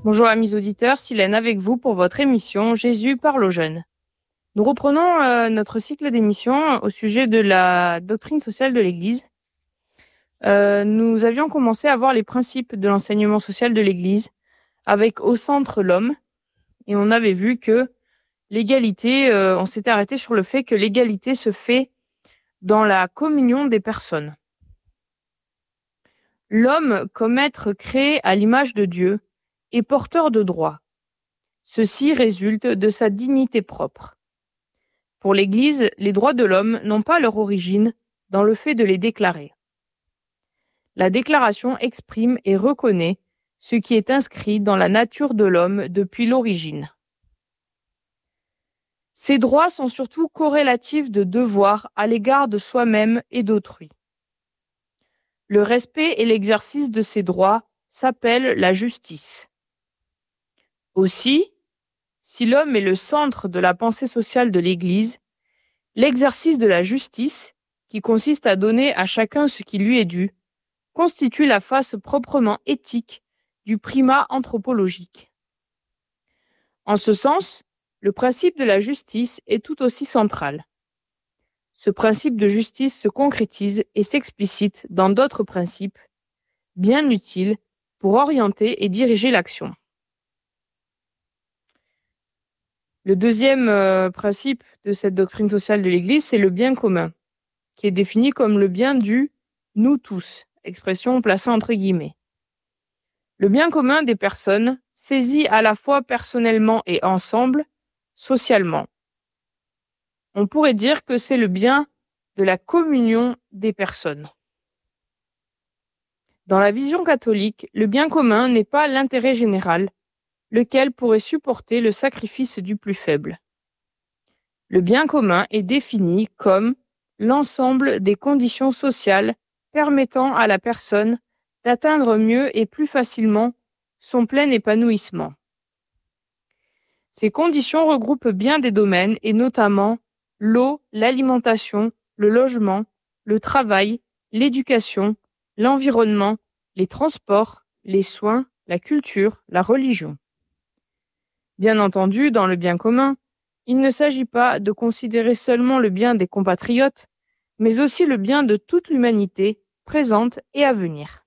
Bonjour amis auditeurs, Silène avec vous pour votre émission Jésus parle aux jeunes. Nous reprenons notre cycle d'émissions au sujet de la doctrine sociale de l'Église. Nous avions commencé à voir les principes de l'enseignement social de l'Église avec au centre l'homme, et on avait vu que l'égalité, on s'était arrêté sur le fait que l'égalité se fait dans la communion des personnes. L'homme, comme être créé à l'image de Dieu, est porteur de droits. Ceci résulte de sa dignité propre. Pour l'Église, les droits de l'homme n'ont pas leur origine dans le fait de les déclarer. La déclaration exprime et reconnaît ce qui est inscrit dans la nature de l'homme depuis l'origine. Ces droits sont surtout corrélatifs de devoirs à l'égard de soi-même et d'autrui. Le respect et l'exercice de ces droits s'appellent la justice. Aussi, si l'homme est le centre de la pensée sociale de l'Église, l'exercice de la justice, qui consiste à donner à chacun ce qui lui est dû, constitue la face proprement éthique du primat anthropologique. En ce sens, le principe de la justice est tout aussi central. Ce principe de justice se concrétise et s'explicite dans d'autres principes, bien utiles pour orienter et diriger l'action. Le deuxième principe de cette doctrine sociale de l'Église, c'est le bien commun, qui est défini comme le bien du « nous tous », expression placée entre guillemets. Le bien commun des personnes, saisi à la fois personnellement et ensemble, socialement. On pourrait dire que c'est le bien de la communion des personnes. Dans la vision catholique, le bien commun n'est pas l'intérêt général, lequel pourrait supporter le sacrifice du plus faible. Le bien commun est défini comme l'ensemble des conditions sociales permettant à la personne d'atteindre mieux et plus facilement son plein épanouissement. Ces conditions regroupent bien des domaines et notamment l'eau, l'alimentation, le logement, le travail, l'éducation, l'environnement, les transports, les soins, la culture, la religion. Bien entendu, dans le bien commun, il ne s'agit pas de considérer seulement le bien des compatriotes, mais aussi le bien de toute l'humanité, présente et à venir.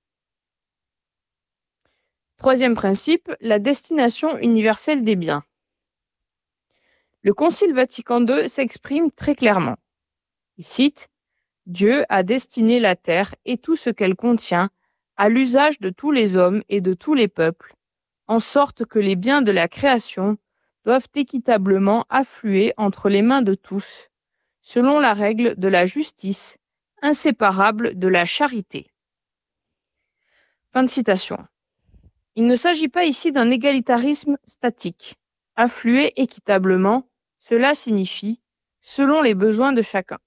Troisième principe, la destination universelle des biens. Le Concile Vatican II s'exprime très clairement. Il cite « Dieu a destiné la terre et tout ce qu'elle contient à l'usage de tous les hommes et de tous les peuples, en sorte que les biens de la création doivent équitablement affluer entre les mains de tous, selon la règle de la justice, inséparable de la charité. » Fin de citation. Il ne s'agit pas ici d'un égalitarisme statique. Affluer équitablement, cela signifie selon les besoins de chacun.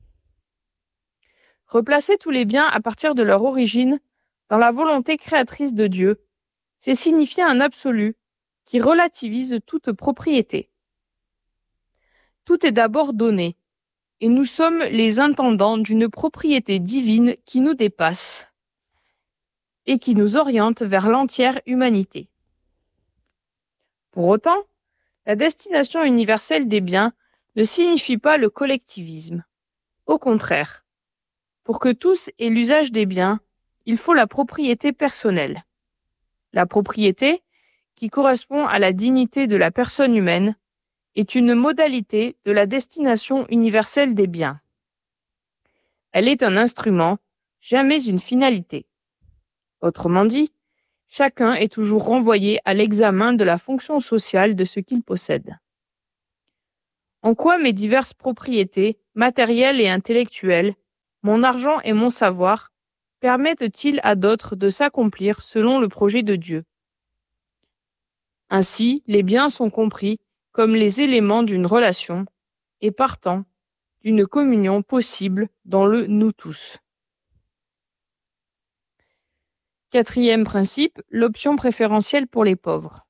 Replacer tous les biens à partir de leur origine dans la volonté créatrice de Dieu, c'est signifier un absolu qui relativise toute propriété. Tout est d'abord donné, et nous sommes les intendants d'une propriété divine qui nous dépasse et qui nous oriente vers l'entière humanité. Pour autant, la destination universelle des biens ne signifie pas le collectivisme. Au contraire, pour que tous aient l'usage des biens, il faut la propriété personnelle. La propriété, qui correspond à la dignité de la personne humaine, est une modalité de la destination universelle des biens. Elle est un instrument, jamais une finalité. Autrement dit, chacun est toujours renvoyé à l'examen de la fonction sociale de ce qu'il possède. En quoi mes diverses propriétés, matérielles et intellectuelles, mon argent et mon savoir, permettent-ils à d'autres de s'accomplir selon le projet de Dieu? Ainsi, les biens sont compris comme les éléments d'une relation et partant d'une communion possible dans le nous tous. Quatrième principe, l'option préférentielle pour les pauvres.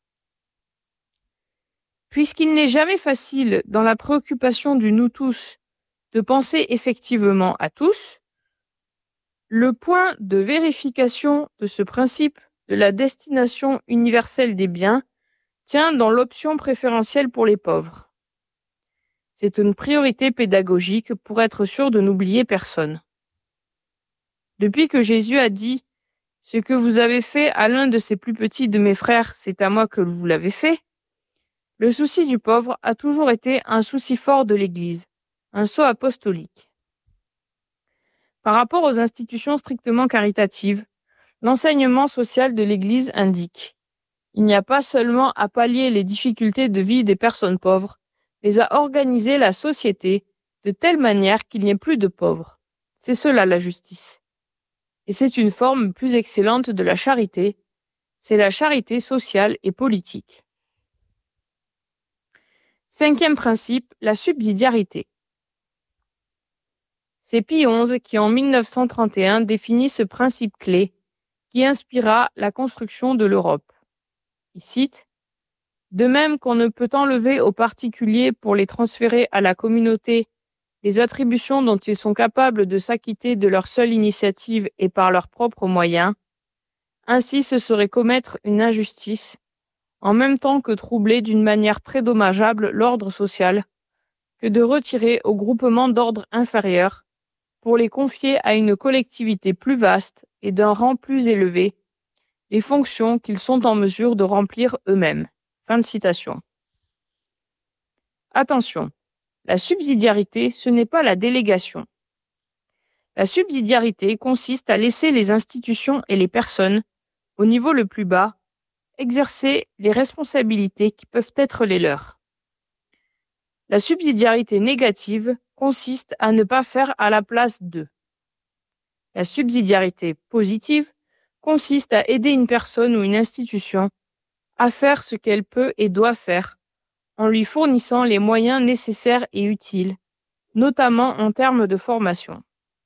Puisqu'il n'est jamais facile dans la préoccupation du nous tous de penser effectivement à tous, le point de vérification de ce principe de la destination universelle des biens tient dans l'option préférentielle pour les pauvres. C'est une priorité pédagogique pour être sûr de n'oublier personne. Depuis que Jésus a dit « Ce que vous avez fait à l'un de ces plus petits de mes frères, c'est à moi que vous l'avez fait », le souci du pauvre a toujours été un souci fort de l'Église, un sceau apostolique. Par rapport aux institutions strictement caritatives, l'enseignement social de l'Église indique « Il n'y a pas seulement à pallier les difficultés de vie des personnes pauvres, mais à organiser la société de telle manière qu'il n'y ait plus de pauvres. C'est cela la justice. Et c'est une forme plus excellente de la charité, c'est la charité sociale et politique. » Cinquième principe, la subsidiarité. C'est Pie XI qui, en 1931, définit ce principe clé qui inspira la construction de l'Europe. Il cite « De même qu'on ne peut enlever aux particuliers pour les transférer à la communauté les attributions dont ils sont capables de s'acquitter de leur seule initiative et par leurs propres moyens, ainsi ce serait commettre une injustice, en même temps que troubler d'une manière très dommageable l'ordre social, que de retirer aux groupements d'ordre inférieur pour les confier à une collectivité plus vaste et d'un rang plus élevé, les fonctions qu'ils sont en mesure de remplir eux-mêmes. » Fin de citation. Attention, la subsidiarité, ce n'est pas la délégation. La subsidiarité consiste à laisser les institutions et les personnes, au niveau le plus bas, exercer les responsabilités qui peuvent être les leurs. La subsidiarité négative consiste à ne pas faire à la place d'eux. La subsidiarité positive consiste à aider une personne ou une institution à faire ce qu'elle peut et doit faire, en lui fournissant les moyens nécessaires et utiles, notamment en termes de formation.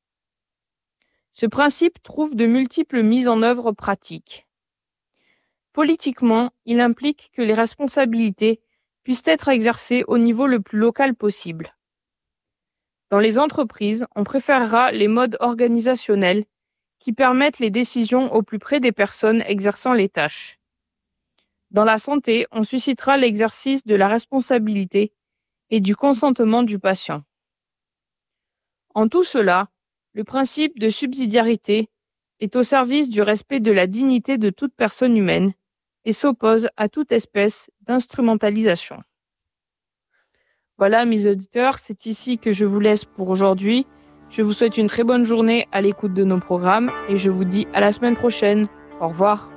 Ce principe trouve de multiples mises en œuvre pratiques. Politiquement, il implique que les responsabilités puissent être exercées au niveau le plus local possible. Dans les entreprises, on préférera les modes organisationnels qui permettent les décisions au plus près des personnes exerçant les tâches. Dans la santé, on suscitera l'exercice de la responsabilité et du consentement du patient. En tout cela, le principe de subsidiarité est au service du respect de la dignité de toute personne humaine et s'oppose à toute espèce d'instrumentalisation. Voilà, mes auditeurs, c'est ici que je vous laisse pour aujourd'hui. Je vous souhaite une très bonne journée à l'écoute de nos programmes et je vous dis à la semaine prochaine. Au revoir.